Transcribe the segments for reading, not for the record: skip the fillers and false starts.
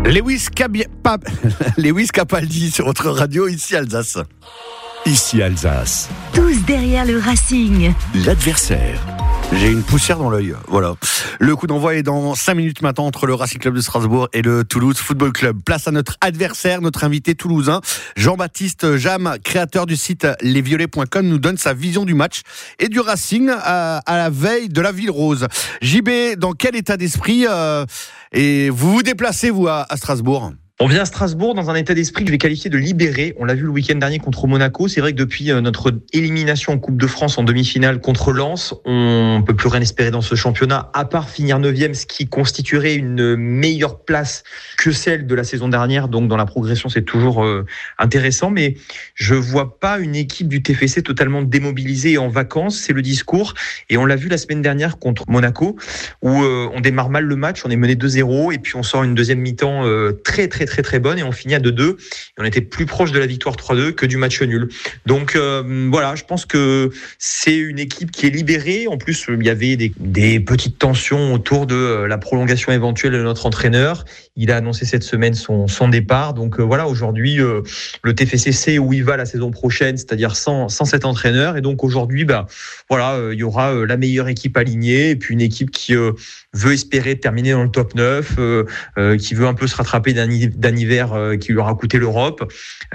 Lewis Capaldi sur votre radio, ici Alsace. Ici Alsace. Tous derrière le Racing. L'adversaire. J'ai une poussière dans l'œil, voilà. Le coup d'envoi est dans 5 minutes maintenant entre le Racing Club de Strasbourg et le Toulouse Football Club. Place à notre adversaire, notre invité toulousain, Jean-Baptiste Jam, créateur du site lesviolets.com, nous donne sa vision du match et du Racing à la veille de la Ville Rose. JB, dans quel état d'esprit et vous vous déplacez, vous, à Strasbourg ? On vient à Strasbourg dans un état d'esprit que je vais qualifier de libéré. On l'a vu le week-end dernier contre Monaco. C'est vrai que depuis notre élimination en Coupe de France en demi-finale contre Lens, on peut plus rien espérer dans ce championnat, à part finir 9e, ce qui constituerait une meilleure place que celle de la saison dernière. Donc dans la progression, c'est toujours intéressant. Mais je vois pas une équipe du TFC totalement démobilisée et en vacances. C'est le discours. Et on l'a vu la semaine dernière contre Monaco, où on démarre mal le match. On est mené 2-0 et puis on sort une deuxième mi-temps très bonne et on finit à 2-2 et on était plus proche de la victoire 3-2 que du match nul. Donc voilà, je pense que c'est une équipe qui est libérée. En plus, il y avait des petites tensions autour de la prolongation éventuelle de notre entraîneur. Il a annoncé cette semaine son départ. Donc voilà, aujourd'hui, le TFC sait où il va la saison prochaine, c'est-à-dire sans cet entraîneur. Et donc aujourd'hui, voilà, il y aura la meilleure équipe alignée et puis une équipe qui veut espérer terminer dans le top 9, qui veut un peu se rattraper d'un hiver qui lui aura coûté l'Europe.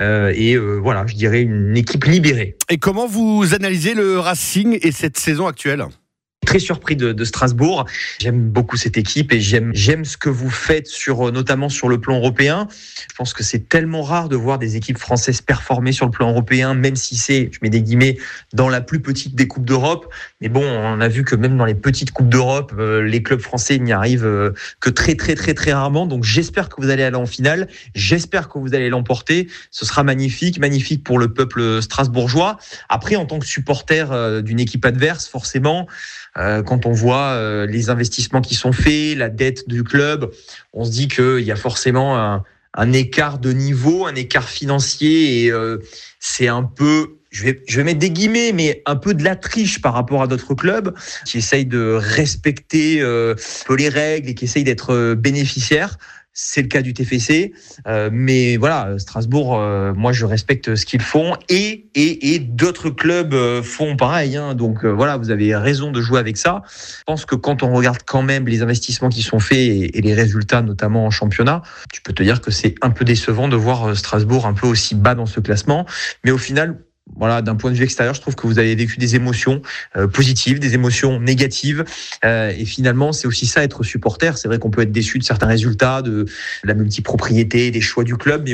Voilà, je dirais une équipe libérée. Et comment vous analysez le Racing et cette saison actuelle ? Très surpris de Strasbourg. J'aime beaucoup cette équipe et j'aime ce que vous faites notamment sur le plan européen. Je pense que c'est tellement rare de voir des équipes françaises performer sur le plan européen, même si c'est, je mets des guillemets, dans la plus petite des coupes d'Europe. Mais bon, on a vu que même dans les petites coupes d'Europe, les clubs français n'y arrivent que très rarement. Donc j'espère que vous allez aller en finale. J'espère que vous allez l'emporter. Ce sera magnifique pour le peuple strasbourgeois. Après, en tant que supporter d'une équipe adverse, forcément, quand on voit les investissements qui sont faits, la dette du club, on se dit qu'il y a forcément un écart de niveau, un écart financier et c'est un peu, je vais mettre des guillemets, mais un peu de la triche par rapport à d'autres clubs qui essayent de respecter les règles et qui essayent d'être bénéficiaires. C'est le cas du TFC, mais voilà, Strasbourg, moi je respecte ce qu'ils font et d'autres clubs font pareil, hein, donc voilà, vous avez raison de jouer avec ça. Je pense que quand on regarde quand même les investissements qui sont faits et les résultats, notamment en championnat, tu peux te dire que c'est un peu décevant de voir Strasbourg un peu aussi bas dans ce classement, mais au final, voilà, d'un point de vue extérieur, je trouve que vous avez vécu des émotions positives, des émotions négatives. Et finalement, c'est aussi ça, être supporter. C'est vrai qu'on peut être déçu de certains résultats, de la multipropriété, des choix du club. Mais